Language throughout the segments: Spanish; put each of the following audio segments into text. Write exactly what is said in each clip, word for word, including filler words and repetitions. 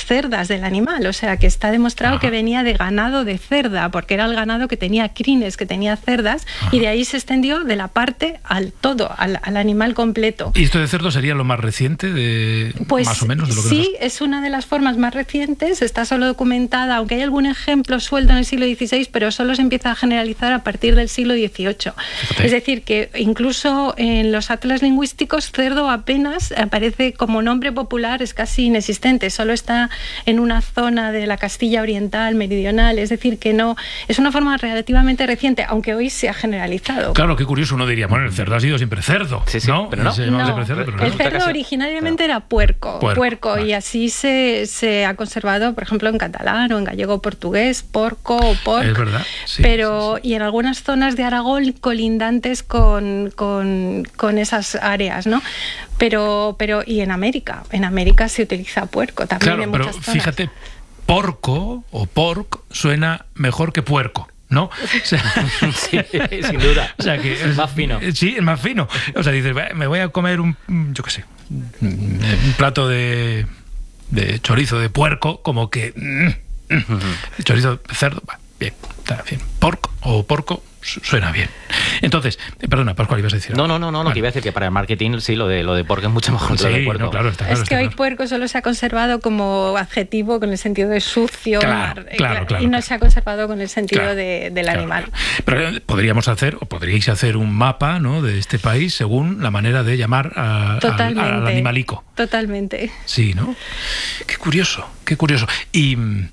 cerdas del animal, o sea que está demostrado Ajá. que venía de ganado de cerda, porque era el ganado que tenía crines, que tenía cerdas, Ajá. y de ahí se extendió de la parte al todo, al, al animal completo. ¿Y esto de cerdo sería lo más reciente, de pues, más o menos? De lo que sí, nos... es una de las formas más recientes, está solo documentada, aunque hay algún ejemplo suelto en el siglo dieciséis, pero solo se empieza a generalizar a partir del siglo dieciocho. Fíjate. Es decir, que incluso en los atlas lingüísticos, cerdo apenas aparece como nombre popular, es casi inexistente, solo está en una zona de la Castilla Oriental, meridional, es decir, que no, es una forma relativamente reciente, aunque hoy se ha generalizado. Claro, qué curioso, uno diría, bueno, el cerdo ha sido siempre cerdo, sí, sí, ¿no? Pero no, se no. Siempre cerdo, pero el cerdo se... originariamente claro. era puerco, puerco, puerco vale. y así se, se ha conservado, por ejemplo, en catalán o en gallego portugués, porco o porc. Es verdad, sí, pero sí, sí. y en algunas zonas de Aragón colindantes con, con, con esas áreas, ¿no? Pero, pero, y en América, en América se utiliza puerco también claro, en pero muchas zonas. Fíjate, porco o porc suena mejor que puerco, ¿no? O sea, sí, sin duda. O sea, que es más fino. Sí, es más fino. O sea, dices, me voy a comer un, yo qué sé, un plato de, de chorizo de puerco, como que mm, mm, uh-huh. chorizo de cerdo, bien, está bien. Porco o porco suena bien. Entonces, eh, perdona, Pascual, ibas a decir algo. No, no, no, no, vale. que iba a decir que para el marketing sí, lo de lo de porco es mucho mejor que sí, lo de puerco. No, claro, está claro, es que está hoy claro. puerco solo se ha conservado como adjetivo con el sentido de sucio, claro, mar, claro, claro, y no claro. se ha conservado con el sentido claro, de, del claro, animal. Claro. Pero podríamos hacer, o podríais hacer un mapa, ¿no?, de este país según la manera de llamar a, al, al animalico. Totalmente. Sí, ¿no? Qué curioso, qué curioso. Y,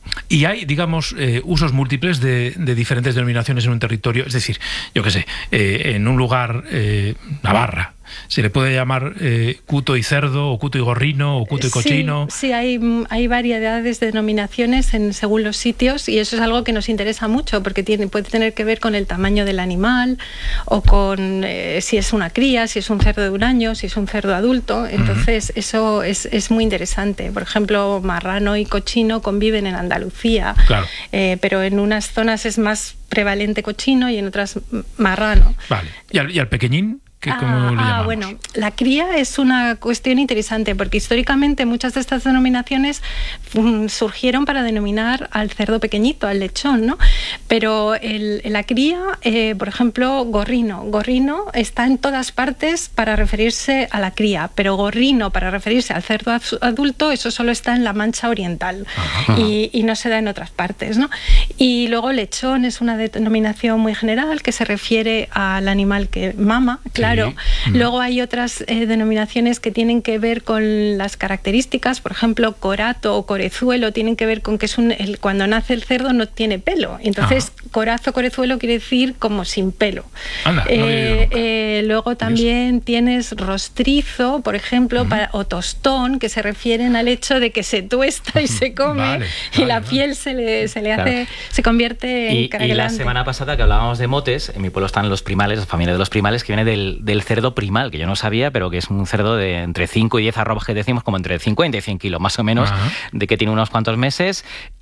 y hay, digamos, eh, usos múltiples de, de diferentes denominaciones en un territorio. Es decir, yo qué sé, eh, en un lugar, eh, Navarra, se le puede llamar eh, cuto y cerdo, o cuto y gorrino, o cuto y cochino. Sí, sí hay, hay variedades de denominaciones en, según los sitios, y eso es algo que nos interesa mucho, porque tiene, puede tener que ver con el tamaño del animal, o con eh, si es una cría, si es un cerdo de un año, si es un cerdo adulto. Entonces, uh-huh. eso es, es muy interesante. Por ejemplo, marrano y cochino conviven en Andalucía, claro. eh, pero en unas zonas es más prevalente cochino y en otras marrano. Vale. ¿Y al, y al pequeñín? Ah, ¿Cómo le llamamos? ah, bueno, la cría es una cuestión interesante porque históricamente muchas de estas denominaciones um, surgieron para denominar al cerdo pequeñito, al lechón, ¿no? Pero el, la cría, eh, por ejemplo, gorrino. Gorrino está en todas partes para referirse a la cría, pero gorrino para referirse al cerdo adulto, eso solo está en la Mancha Oriental y, y no se da en otras partes, ¿no? Y luego lechón es una denominación muy general que se refiere al animal que mama, claro. Sí. Luego hay otras eh, denominaciones que tienen que ver con las características, por ejemplo, corato o corezuelo, tienen que ver con que es un, el, cuando nace el cerdo no tiene pelo. Entonces, Ajá. corazo, corezuelo quiere decir como sin pelo. Anda, eh, no eh, eh, luego también tienes rostrizo, por ejemplo, uh-huh. para, o tostón, que se refieren al hecho de que se tuesta y se come vale, y vale, la vale. piel se le, se le hace, claro. se convierte en y, caragelante. Y la semana pasada que hablábamos de motes, en mi pueblo están los primales, la familia de los primales, que viene del, del cerdo primal, que yo no sabía, pero que es un cerdo de entre cinco y diez arrobas, que decimos como entre cincuenta y cien kilos, más o menos, uh-huh. de que tiene unos cuantos meses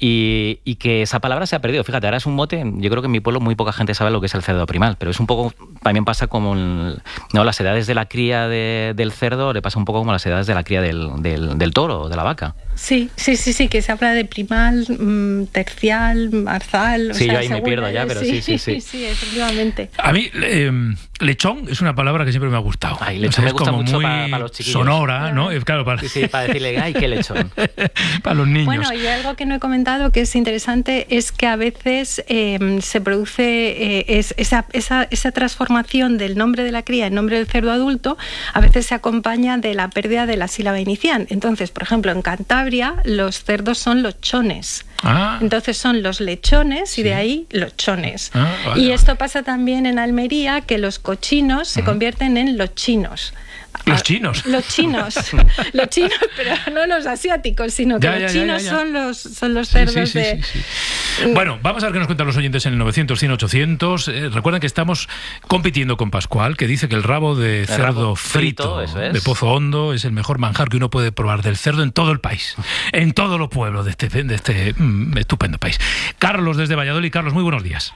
y, y que esa palabra se ha perdido. Fíjate, ahora es un mote, yo creo que en mi pueblo muy poca gente sabe lo que es el cerdo primal, pero es un poco, también pasa como el, no, las edades de la cría de, del cerdo, le pasa un poco como las edades de la cría del, del, del toro o de la vaca. Sí, sí, sí, sí, que se habla de primal, mmm, tercial, marzal. O sí, sea, yo ahí me pierdo ya, pero sí, sí, sí. Sí, sí, efectivamente. A mí, eh, lechón es una palabra que siempre me ha gustado. Ay, lechón o sea, me es gusta como mucho muy para, para los chiquillos. Sonora, ¿no? Claro, para... Sí, sí, para decirle, ay, qué lechón. Para los niños. Bueno, y algo que no he comentado que es interesante es que a veces eh, se produce eh, es, esa, esa, esa transformación del nombre de la cría en nombre del cerdo adulto, a veces se acompaña de la pérdida de la sílaba inicial. Entonces, por ejemplo, en Cantabria los cerdos son lochones. Ah. Entonces son los lechones y sí. de ahí lochones. Ah, vale, y vale. esto pasa también en Almería, que los cochinos se uh-huh. convierten en lochinos. Los chinos. Los chinos. Los chinos, pero no los asiáticos, sino que ya, los ya, chinos ya, ya. son los son los sí, cerdos sí, sí, de... Sí, sí. Bueno, vamos a ver qué nos cuentan los oyentes en el novecientos, cien, ochocientos. Eh, recuerden que estamos compitiendo con Pascual, que dice que el rabo de el cerdo rabo frito, frito eso es. de Pozo Hondo es el mejor manjar que uno puede probar del cerdo en todo el país, en todos los pueblos de este, de este mm, estupendo país. Carlos, desde Valladolid. Carlos, muy buenos días.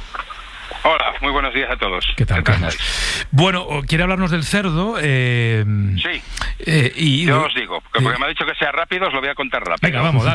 Hola, muy buenos días a todos. ¿Qué tal, Carlos? Bueno, ¿quiere hablarnos del cerdo? Eh, sí. Eh, y, Yo os digo, porque eh, me ha dicho que sea rápido, os lo voy a contar rápido. Venga, vamos, dale.